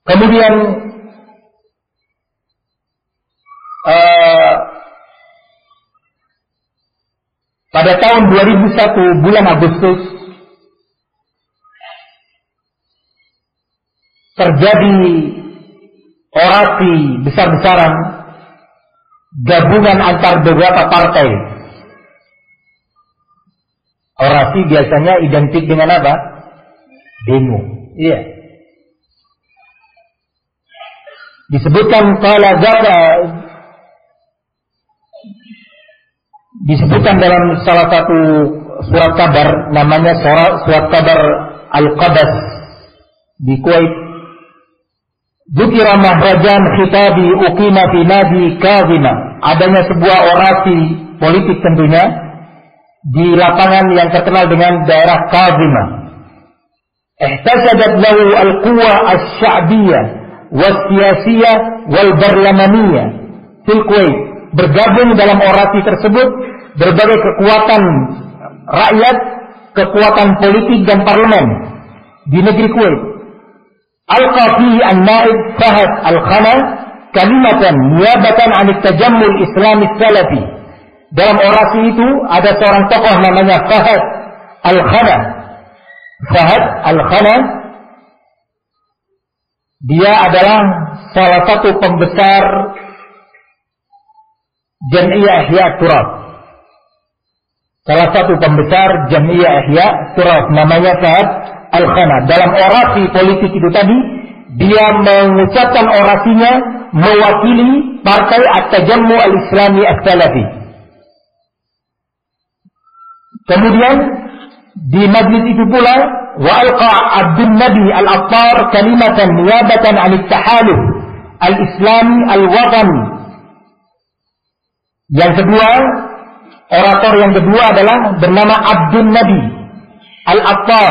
Kemudian pada tahun 2001 bulan Agustus terjadi orasi besar-besaran gabungan antar beberapa partai. Orasi biasanya identik dengan apa? Demo. Iya. Disebutkan disebutkan dalam salah satu surat kabar, namanya surat kabar Al-Qabas di Kuwait. Dzukira mahrajan khitabi uqima fi nadi Kazima. Adanya sebuah orasi politik tentunya di lapangan yang terkenal dengan daerah Kazima. Ihtasadat lahu al-quwa asy-sya'biyah was-siyasiyah wal-barlamaniyah fil Kuwait. Bergabung dalam orasi tersebut berbagai kekuatan rakyat, kekuatan politik dan parlemen di negeri Kuwait. Alqa fihi an-naib Fahad Al-Khana kalimatan niyabatan 'an at-tajammul Islami salafi. Dalam orasi itu ada seorang tokoh namanya Fahad Al-Khana. Fahad Al-Khana, dia adalah salah satu pembesar Jam'iyah Ihya Turab. Salah satu pembesar Jam'iyah Ihya Turab namanya Fahad Al-Khana. Dalam orasi politik itu tadi, dia mengucapkan orasinya mewakili Partai At-Tajammu Al-Islami As-Salafi. Kemudian di majlis itu pula wa alqa Abdul Nabi Al-Attar kalimatan niyabatan 'an at-tahaluf al-islami al-watani. Yang kedua, orator yang kedua adalah bernama Abdul Nabi Al-Attar,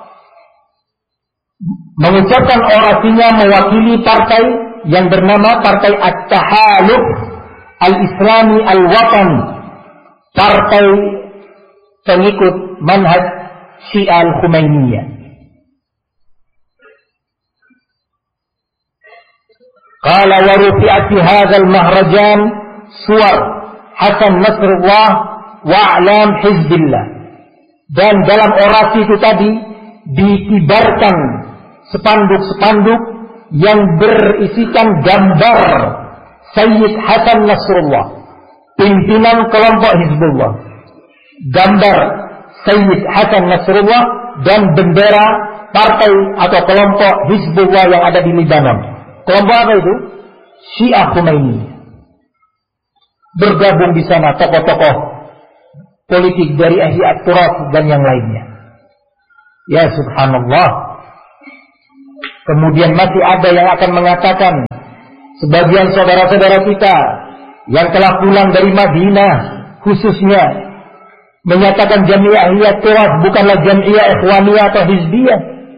mengucapkan orasinya mewakili partai yang bernama Partai At-Tahaluf Al-Islami Al-Watani, partai pengikut manhaj Syiah Al-Khumainiyah. Qala wa rufi'at fi hadzal mahrajan suwar Hasan Nasrullah wa a'lam Hizbillah. Dan dalam orasi itu tadi dikibarkan spanduk-spanduk yang berisikan gambar Sayyid Hasan Nasrullah, pimpinan kelompok Hizbullah. Gambar Sayyid Hasan Nasrullah dan bendera partai atau kelompok Hizbullah yang ada di Libanon. Kelompok apa itu? Syiah Khumaini. Bergabung di sana tokoh-tokoh politik dari Ihya Turab dan yang lainnya. Ya subhanallah. Kemudian masih ada yang akan mengatakan, sebagian saudara-saudara kita yang telah pulang dari Madinah khususnya menyatakan Jam'iyah Ihya Turab bukanlah Jam'iyah Ikhwaniyah atau Hizbiyah.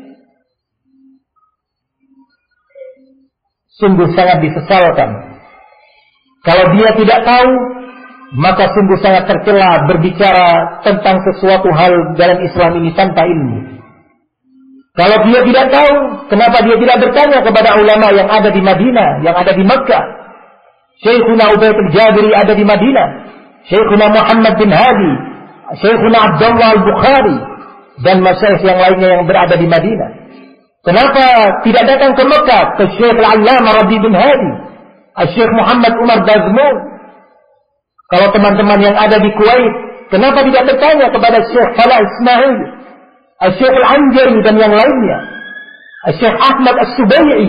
Sungguh sangat disesalkan. Kalau dia tidak tahu, maka sungguh sangat tercela berbicara tentang sesuatu hal dalam Islam ini tanpa ilmu. Kalau dia tidak tahu, kenapa dia tidak bertanya kepada ulama yang ada di Madinah, yang ada di Makkah? Syekhuna Ubayd al-Jabiri ada di Madinah, Syekhuna Muhammad bin Hadi, Syekhuna Abdullah al-Bukhari, dan masyayikh yang lainnya yang berada di Madinah. Kenapa tidak datang ke Makkah, ke Syekh Al-Allamah Rabi bin Hadi, Syekh Muhammad Umar Dazmul? Kalau teman-teman yang ada di Kuwait, kenapa tidak bertanya kepada Syekh Falah Ismail, Syekh Al-Anjari dan yang lainnya, Syekh Ahmad As-Subai'i,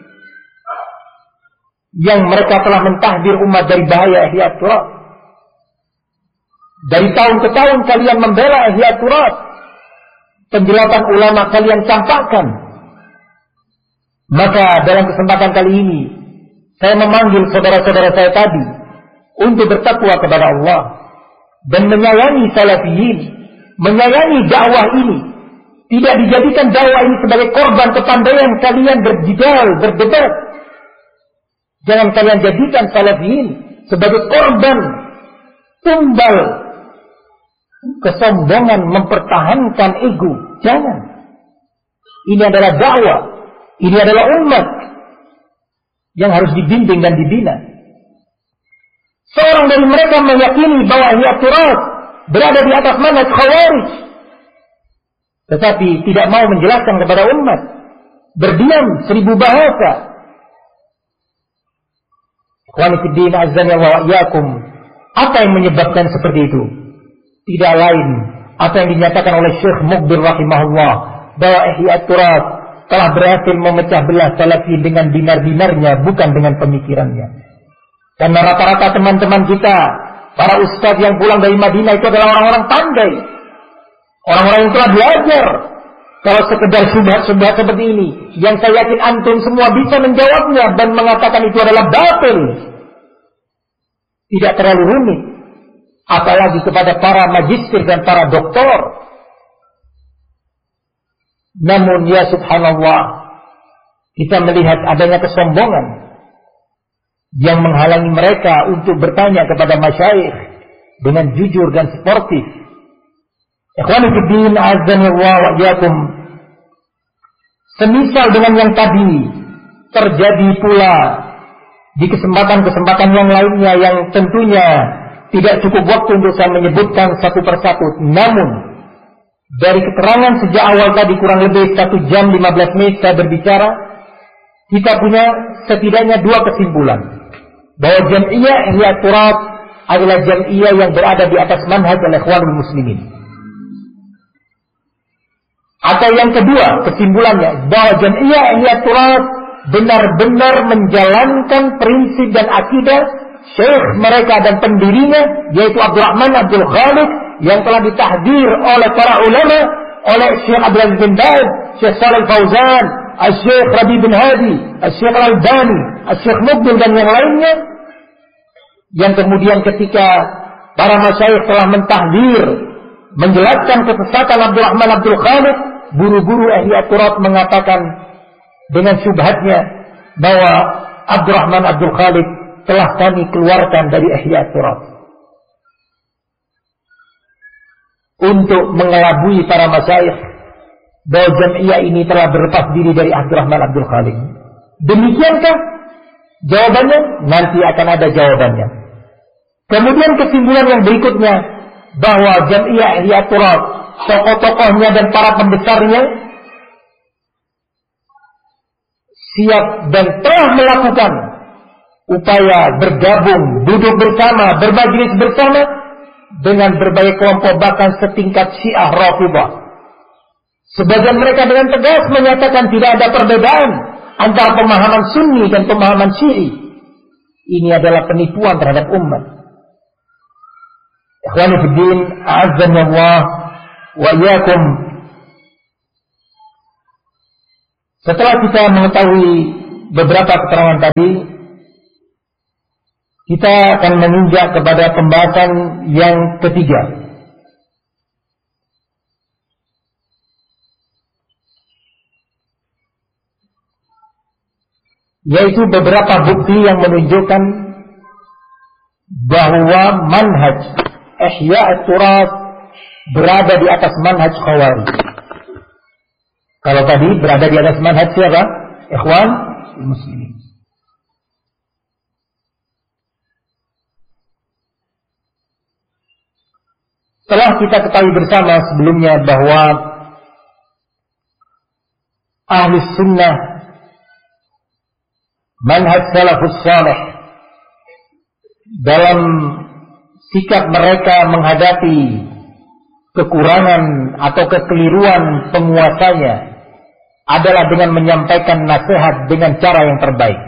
yang mereka telah mentahdir umat dari bahaya Ihya Turab. Dari tahun ke tahun kalian membela Ihya Turab, penjelasan ulama kalian campakkan. Maka dalam kesempatan kali ini saya memanggil saudara-saudara saya tadi untuk bertakwa kepada Allah dan menyayangi salafiyin, menyayangi dakwah ini. Tidak dijadikan dakwah ini sebagai korban kepandaian kalian berjidal, berdebat. Jangan kalian jadikan salafiyin sebagai korban tumbal kesombongan mempertahankan ego. Jangan. Ini adalah dakwah. Ini adalah umat. yang harus dibimbing dan dibina. Seorang dari mereka meyakini bahwa Ihya Turas berada di atas manhaj Khawarij, tetapi tidak mau menjelaskan kepada umat, berdiam 1000 bahasa. Ikhwani fiddin azzani wa iyyakum, apa yang menyebabkan seperti itu? Tidak lain apa yang dinyatakan oleh Syekh Muqbil rahimahullah, bahwa Ihya Turas telah berhasil memecah belah salafi dengan binar-binarnya, bukan dengan pemikirannya. Karena rata-rata teman-teman kita, para ustadz yang pulang dari Madinah itu adalah orang-orang pandai, orang-orang yang telah belajar. Kalau sekedar subhat-subhat seperti ini, yang saya yakin antum semua bisa menjawabnya dan mengatakan itu adalah batil, tidak terlalu rumit. Apalagi kepada para magister dan para doktor. Namun ya subhanallah, kita melihat adanya kesombongan yang menghalangi mereka untuk bertanya kepada masyayikh dengan jujur dan sportif. Ikhwani fiddin azzani Allah wa iyyakum, semisal dengan yang tadi terjadi pula di kesempatan-kesempatan yang lainnya yang tentunya tidak cukup waktu untuk saya menyebutkan satu persatu. Namun dari keterangan sejak awal tadi kurang lebih 1 jam 15 menit saya berbicara, kita punya setidaknya 2 kesimpulan. Bahwa Jam'iyah Ihya Turas adalah Jam'iyah yang berada di atas manhaj al-Ikhwanul Muslimin. Atau yang kedua kesimpulannya, bahwa Jam'iyah Ihya Turas benar-benar menjalankan prinsip dan akidah syekh mereka dan pendirinya, yaitu Abdurrahman Abdul Khaliq, yang telah ditahdir oleh para ulama, oleh Syekh Abdul Aziz bin Baz, Syekh Shalih Fauzan, Syekh Rabi bin Hadi, Syekh Al-Albani, Syekh Muqbil dan yang lainnya, yang kemudian ketika para masyayikh telah mentahdir, menjelaskan kesesatan Abdurrahman Abdul Khaliq, buru-buru Ihya Turas mengatakan dengan syubhatnya bahwa Abdurrahman Abdul Khaliq telah kami keluarkan dari Ihya Turas untuk mengelabui para masyayikh bahwa Jam'iyah ini telah berlepas diri dari Abdurrahman Abdul Khaliq. Demikiankah? Jawabannya nanti akan ada jawabannya. Kemudian kesimpulan yang berikutnya, bahwa Jam'iyah Ihya Turas, tokoh-tokohnya dan para pembesarnya siap dan telah melakukan upaya bergabung, duduk bersama, bermajlis bersama dengan berbagai kelompok, bahkan setingkat Syiah Rafidhah. Sebagian mereka dengan tegas menyatakan tidak ada perbedaan antara pemahaman Sunni dan pemahaman Syi'i. Ini adalah penipuan terhadap umat. Ikhwani fiddin, a'azzani Allah wa iyyakum. Setelah kita mengetahui beberapa keterangan tadi, kita akan menginjak kepada pembahasan yang ketiga, yaitu beberapa bukti yang menunjukkan bahwa manhaj Ihya Turas berada di atas manhaj Khawarij. Kalau tadi berada di atas manhaj siapa? Ikhwan Muslimin. Telah kita ketahui bersama sebelumnya bahwa ahli sunnah, manhaj salafus salih, dalam sikap mereka menghadapi kekurangan atau kekeliruan penguasanya adalah dengan menyampaikan nasihat dengan cara yang terbaik.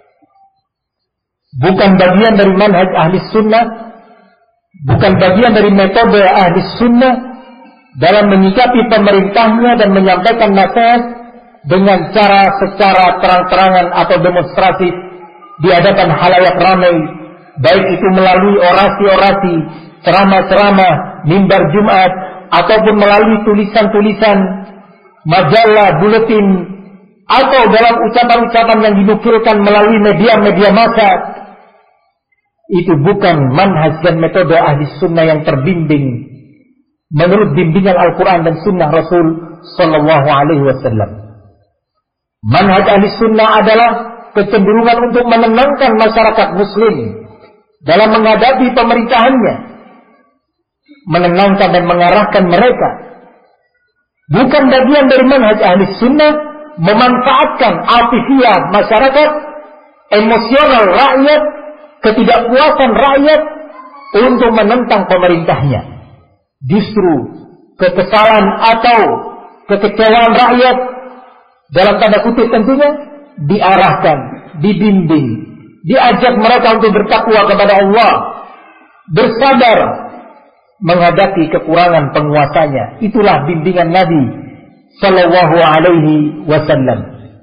Bukan bagian dari manhaj ahli sunnah, bukan bagian dari metode ahli sunnah dalam menyikapi pemerintahnya dan menyampaikan nasihat dengan cara secara terang-terangan atau demonstrasi di hadapan halayak ramai, baik itu melalui orasi-orasi, ceramah-ceramah, mimbar Jumat, ataupun melalui tulisan-tulisan, majalah, buletin, atau dalam ucapan-ucapan yang dinukilkan melalui media-media massa. Itu bukan manhaj dan metode ahli sunnah yang terbimbing menurut bimbingan Al-Quran dan sunnah Rasul Sallallahu Alaihi Wasallam. Manhaj ahli sunnah adalah kecenderungan untuk menenangkan masyarakat muslim dalam menghadapi pemerintahannya, menenangkan dan mengarahkan mereka. Bukan bagian dari manhaj ahli sunnah memanfaatkan atifiyah masyarakat, emosional rakyat, ketidakpuasan rakyat untuk menentang pemerintahnya. Justru kekesalan atau kekecewaan rakyat, dalam tanda kutip tentunya, diarahkan, dibimbing, diajak mereka untuk bertakwa kepada Allah, bersabar menghadapi kekurangan penguasanya. Itulah bimbingan Nabi sallallahu alaihi wasallam.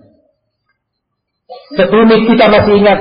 Sekelumit kita masih ingat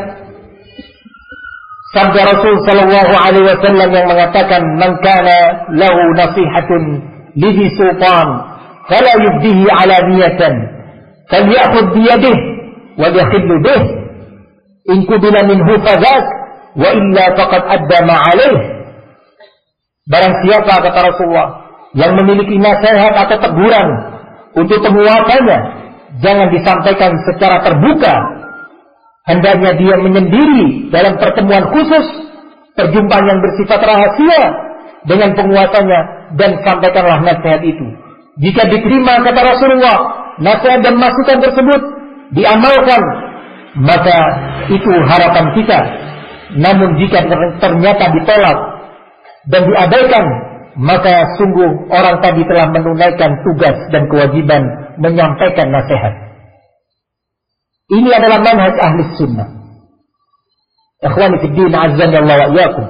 sabda Rasul sallallahu alaihi wasallam yang mengatakan, "Man kana lahu nasihatun lidhi sultan fala yubdihi alaniyatan falyakhudh bi yadihi wa yakhillu bih in qubila minhu fadhak wa illa faqad adda ma alaihi." Barang siapa, kata Rasulullah, yang memiliki nasihat atau teguran untuk penguasanya, jangan disampaikan secara terbuka. Hendaknya dia menyendiri dalam pertemuan khusus, perjumpaan yang bersifat rahasia dengan penguasanya, dan sampaikanlah nasihat itu. Jika diterima, kata Rasulullah, nasihat dan masukan tersebut diamalkan, maka itu harapan kita. Namun jika ternyata ditolak dan diabaikan, maka sungguh orang tadi telah menunaikan tugas dan kewajiban menyampaikan nasihat. Ini adalah manhaj ahli sunnah. Ikhwani fid din, azzanallahu wa iyyakum.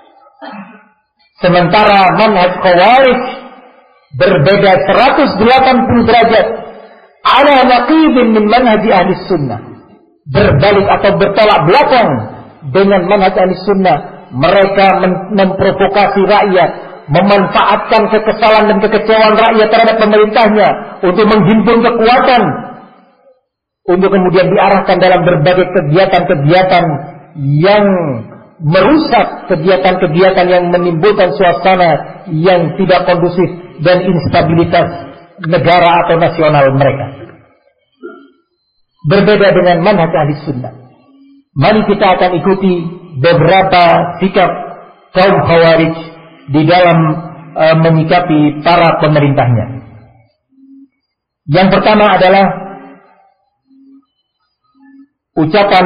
Sementara manhaj khawarij berbeda 180 derajat, ala naqibin min manhaj ahli sunnah, berbalik atau bertolak belakang dengan manhaj ahli sunnah. Mereka memprovokasi rakyat, memanfaatkan kekesalan dan kekecewaan rakyat terhadap pemerintahnya untuk menghimpun kekuatan, untuk kemudian diarahkan dalam berbagai kegiatan-kegiatan yang merusak, kegiatan-kegiatan yang menimbulkan suasana yang tidak kondusif dan instabilitas negara atau nasional mereka. Berbeda dengan manhaj ahli sunnah. Mari kita akan ikuti beberapa sikap kaum khawarij di dalam menyikapi para pemerintahnya. Yang pertama adalah ucapan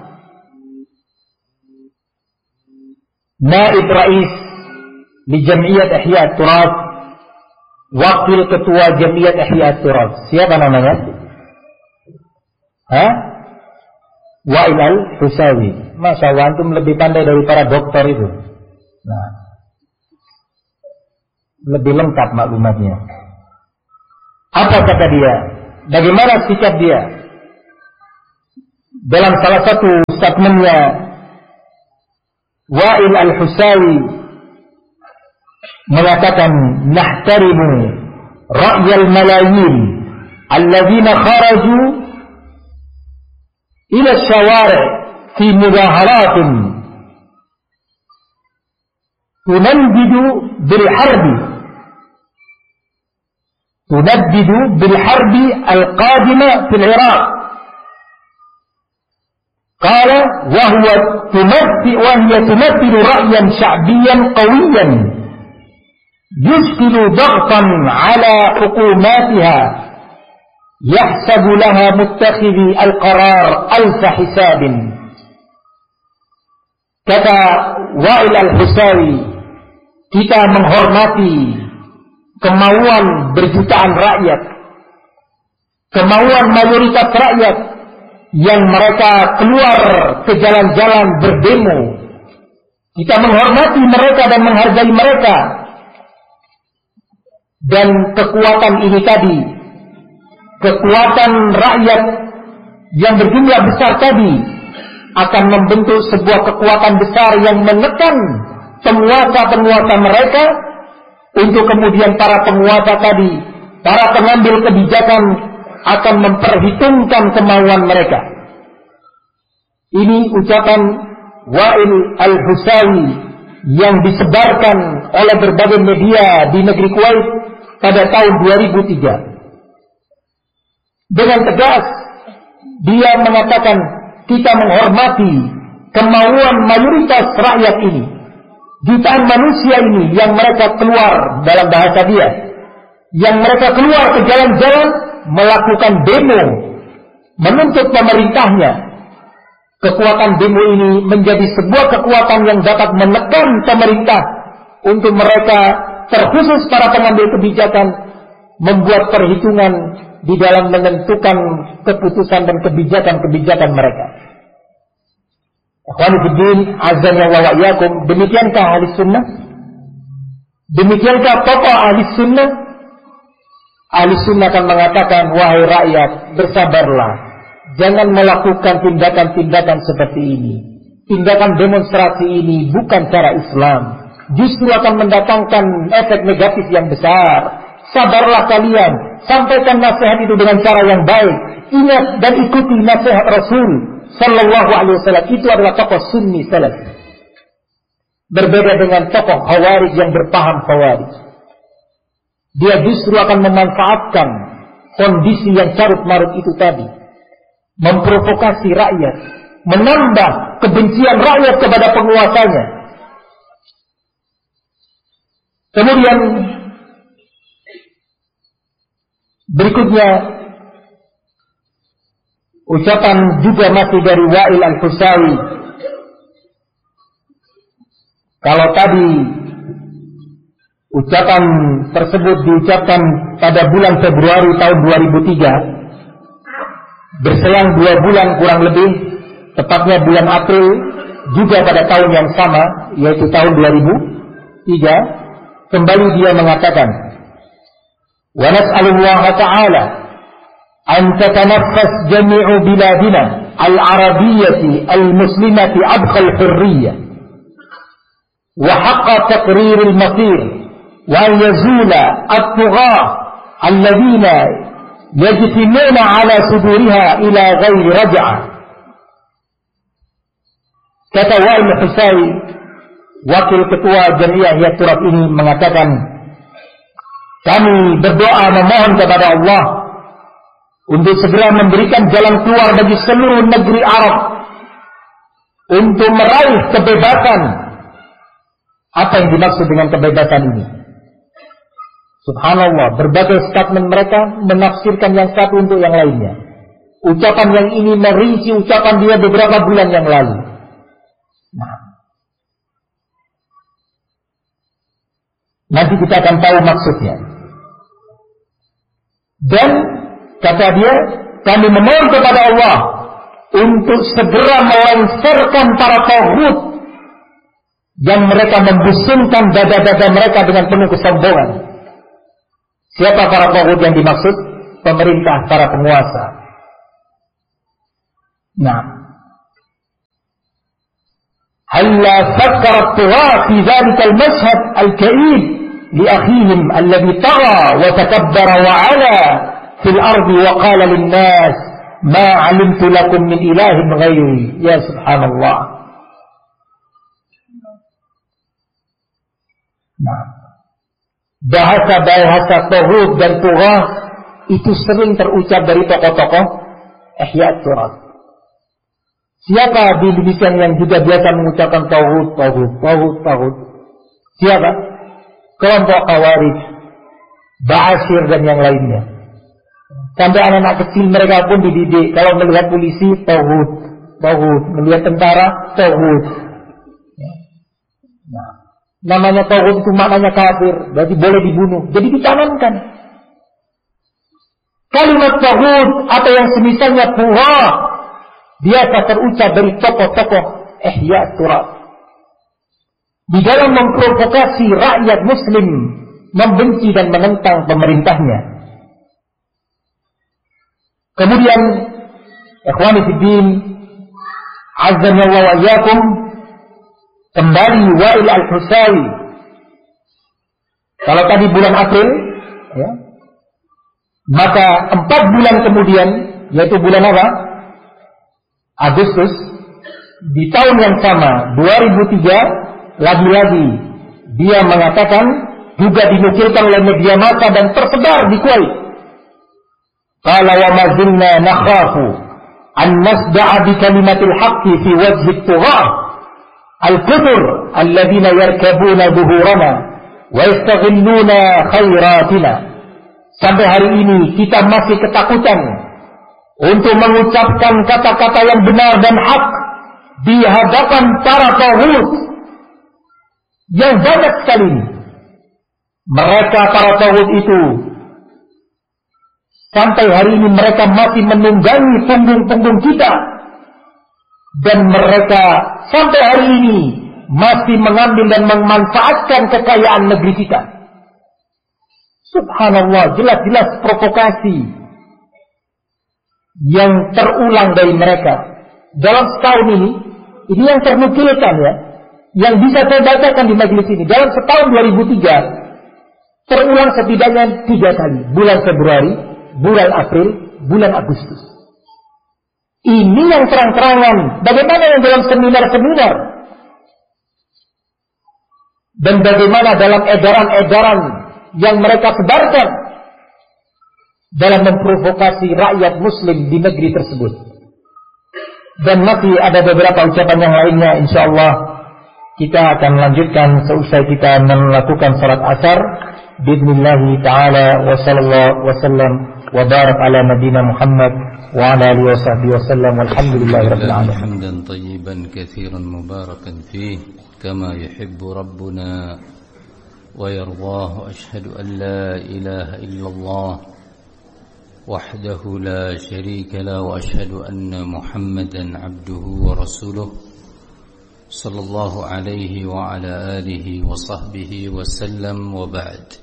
Naib Rais di Jam'iyat Ihya Turath, wakil ketua Jam'iyat Ihya Turath. Siapa namanya? Wa'il al-Husawi. Masya Allah, antum lebih pandai dari para dokter itu. Nah, lebih lengkap maklumatnya. Apa kata dia? Bagaimana sikap dia? Dalam salah satu statementnya, Wa'il al-Husawi mengatakan, "Nahtarimu ra'yal malayin alladzina kharaju ila syawari' fi mudaharatin tunaddidu bil harbi al-qadima fil Iraq." Qala wa hiya tumathilu ra'yan sya'biyan qawiyan yushkilu daghtan ala hukumatiha yahsabu laha muttakhidhi al-qarar alfa hisabin. Kata Wa'il al-Husawi, kita menghormati kemauan berjutaan rakyat, kemauan mayoritas rakyat yang mereka keluar ke jalan-jalan berdemo. Kita menghormati mereka dan menghargai mereka. Dan kekuatan ini tadi, kekuatan rakyat yang berjumlah besar tadi, akan membentuk sebuah kekuatan besar yang menekan penguasa-penguasa mereka, untuk kemudian para penguasa tadi, para pengambil kebijakan akan memperhitungkan kemauan mereka. Ini ucapan Wa'il al-Husawi yang disebarkan oleh berbagai media di negeri Kuwait pada tahun 2003. Dengan tegas dia mengatakan, kita menghormati kemauan mayoritas rakyat ini, jutaan manusia ini yang mereka keluar dalam bahasa dia, yang mereka keluar ke jalan-jalan melakukan demo menuntut pemerintahnya. Kekuatan demo ini menjadi sebuah kekuatan yang dapat menekan pemerintah untuk mereka, terkhusus para pengambil kebijakan, membuat perhitungan di dalam menentukan keputusan dan kebijakan-kebijakan mereka. Ikhwani fiddin, azza wa iyyakum, demikiankah ahli sunnah? Demikiankah tokoh ahli sunnah? Ahli sunnah akan mengatakan, wahai rakyat, bersabarlah, jangan melakukan tindakan-tindakan seperti ini. Tindakan demonstrasi ini bukan cara Islam, justru akan mendatangkan efek negatif yang besar. Sabarlah kalian, sampaikan nasihat itu dengan cara yang baik. Ingat dan ikuti nasihat Rasul Sallallahu Alaihi Wasallam. Itu adalah tokoh Sunni Salaf. Berbeda dengan tokoh Khawarij yang berpaham Khawarij. Dia justru akan memanfaatkan kondisi yang carut-marut itu tadi, memprovokasi rakyat, menambah kebencian rakyat kepada penguasanya. Kemudian berikutnya ucapan juga masih dari Wa'il Al-Husawi. Kalau tadi ucapan tersebut diucapkan pada bulan Februari tahun 2003, berselang 2 bulan kurang lebih, tepatnya bulan April juga pada tahun yang sama, yaitu tahun 2003, kembali dia mengatakan, wa nas'alullaha ta'ala an tatanaffas jami'u biladina al-arabiyyati al-muslimati abqal hurriyyah wa haqqa taqrir al-masir wa an yazula at-tughah alladhina yajtimuna ala suduriha ila ghairi raj'ah. Kata Wa'il Husawi, wakil ketua Jamiah Ihya Turab ini, mengatakan, kami berdoa memohon kepada Allah untuk segera memberikan jalan keluar bagi seluruh negeri Arab untuk meraih kebebasan. Apa yang dimaksud dengan kebebasan ini? Subhanallah, berbagai statement mereka menafsirkan yang satu untuk yang lainnya. Ucapan yang ini merinci ucapan dia beberapa bulan yang lalu. Nah, nanti kita akan tahu maksudnya. Dan kata dia, kami memohon kepada Allah untuk segera melengsarkan para taghut yang mereka membusungkan dada-dada mereka dengan penuh kesombongan. Siapa para taghut yang dimaksud? Pemerintah, para penguasa. Nah, halla fakkarat tughah fi dhalika al-mashhad al-ka'ib li akhihim alladhi tagha wa takabbara wa 'ala fil ardi wa qala lin-nas ma 'alimtu lakum min ilahin ghairi. Ya subhanallah. Nah, bahasa-bahasa taghut dan tughah itu sering terucap dari tokoh-tokoh Ihya Turab. Siapa di Indonesia yang juga biasa mengucapkan taghut? Siapa? Kelompok Khawarij, Ba'asyir dan yang lainnya. Sampai anak-anak kecil mereka pun dididik, kalau melihat polisi taghut, melihat tentara taghut. Nah, namanya taghut itu maknanya kafir, berarti boleh dibunuh. Jadi ditanamkan kalimat taghut atau yang semisalnya tughah biasa terucap dari tokoh-tokoh Ihya Turab di dalam memprovokasi rakyat muslim membenci dan menentang pemerintahnya. Kemudian ikhwani fiddin, azza wa iyyakum, kembali Wa'il Al-Husawi. Kalau tadi bulan April, ya, maka 4 bulan kemudian, yaitu bulan apa? Agustus, di tahun yang sama, 2003, lagi-lagi dia mengatakan, juga dinukilkan oleh media massa dan tersebar di Kuwait. Qala wa ma zilna nakhafu an nasda'a bi kalimatil haqqi fi wajhi at-tughah al-kufur alladhina yarkabuna dhuhurana wa yastaghilluna khairatina. Sampai hari ini kita masih ketakutan untuk mengucapkan kata-kata yang benar dan hak di hadapan para taghut yang banyak sekali. Mereka para taghut itu sampai hari ini mereka masih menunggangi punggung-punggung kita, dan mereka sampai hari ini masih mengambil dan memanfaatkan kekayaan negeri kita. Subhanallah, jelas-jelas provokasi yang terulang dari mereka dalam setahun ini yang ternukilkan ya, yang bisa saya bacakan di majelis ini. Dalam setahun 2003 terulang setidaknya 3 kali, bulan Februari, bulan April, bulan Agustus. Ini yang terang-terangan. Bagaimana yang dalam seminar-seminar, dan bagaimana dalam edaran-edaran yang mereka sebarkan dalam memprovokasi rakyat muslim di negeri tersebut. Dan masih ada beberapa ucapan yang lainnya, insyaallah kita akan lanjutkan seusai kita melakukan salat asar. Bismillah ta'ala wa sallallahu wa sallam wa barak ala nabiyina Muhammad wa ala alihi wa sahbihi wa sallam walhamdulillahi rabbil alamin. Hamdan tayyiban katsiran mubarakan fihi kama yuhibbu rabbuna wa yardah. Ashhadu an la ilaha illallah wahdahu la syarika lah wa ashhadu anna Muhammadan abduhu wa rasuluh sallallahu alaihi wa ala alihi wa sahbihi wa sallam wa ba'd.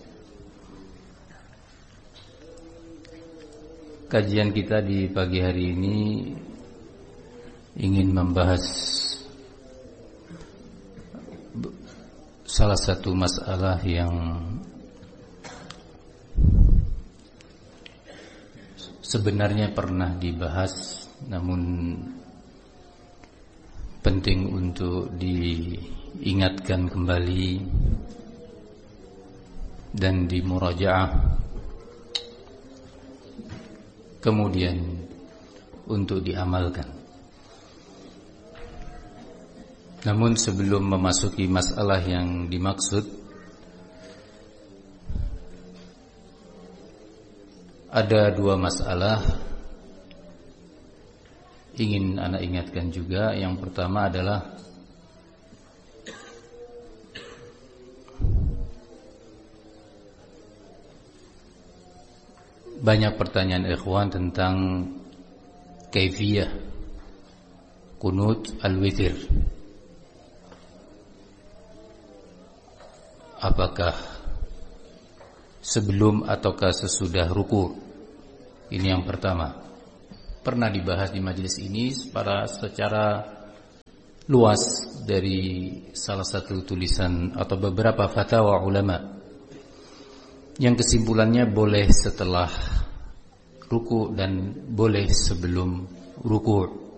Kajian kita di pagi hari ini ingin membahas salah satu masalah yang sebenarnya pernah dibahas, namun penting untuk diingatkan kembali dan dimurajaah, kemudian untuk diamalkan. Namun sebelum memasuki masalah yang dimaksud, ada 2 masalah ingin Anda ingatkan juga. Yang pertama adalah banyak pertanyaan ikhwan tentang kaifiyah qunut al-witir. Apakah sebelum ataukah sesudah ruku? Ini yang pertama. Pernah dibahas di majelis ini secara luas dari salah satu tulisan atau beberapa fatwa ulama, yang kesimpulannya boleh setelah ruku dan boleh sebelum ruku.